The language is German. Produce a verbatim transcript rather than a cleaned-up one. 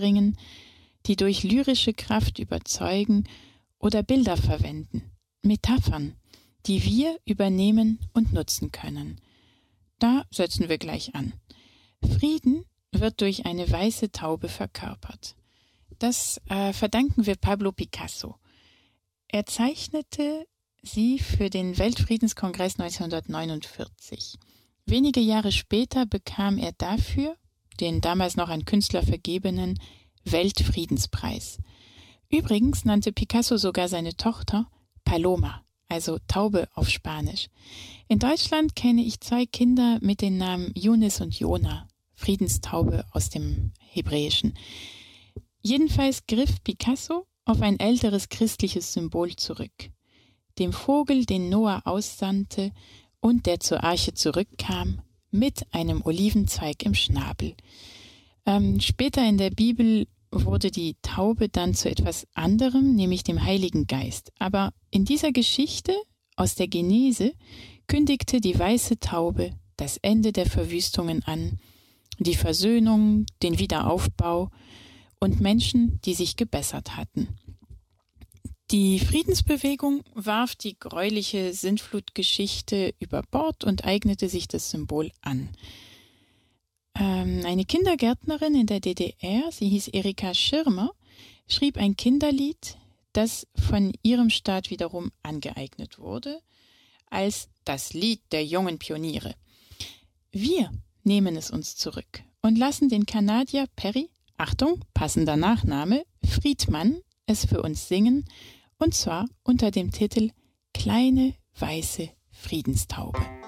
bringen, die durch lyrische Kraft überzeugen oder Bilder verwenden, Metaphern, die wir übernehmen und nutzen können. Da setzen wir gleich an. Frieden wird durch eine weiße Taube verkörpert. Das äh, verdanken wir Pablo Picasso. Er zeichnete sie für den Weltfriedenskongress neunzehnhundertneunundvierzig. Wenige Jahre später bekam er dafür den damals noch an Künstler vergebenen Weltfriedenspreis. Übrigens nannte Picasso sogar seine Tochter Paloma, also Taube auf Spanisch. In Deutschland kenne ich zwei Kinder mit den Namen Yunis und Jona, Friedenstaube aus dem Hebräischen. Jedenfalls griff Picasso auf ein älteres christliches Symbol zurück. Dem Vogel, den Noah aussandte und der zur Arche zurückkam, mit einem Olivenzweig im Schnabel. Ähm, später in der Bibel wurde die Taube dann zu etwas anderem, nämlich dem Heiligen Geist. Aber in dieser Geschichte aus der Genese kündigte die weiße Taube das Ende der Verwüstungen an, die Versöhnung, den Wiederaufbau und Menschen, die sich gebessert hatten. Die Friedensbewegung warf die gräuliche Sintflutgeschichte über Bord und eignete sich das Symbol an. Ähm, eine Kindergärtnerin in der D D R, sie hieß Erika Schirmer, schrieb ein Kinderlied, das von ihrem Staat wiederum angeeignet wurde, als das Lied der jungen Pioniere. Wir nehmen es uns zurück und lassen den Kanadier Perry, Achtung, passender Nachname, Friedmann, es für uns singen, und zwar unter dem Titel »Kleine weiße Friedenstaube«.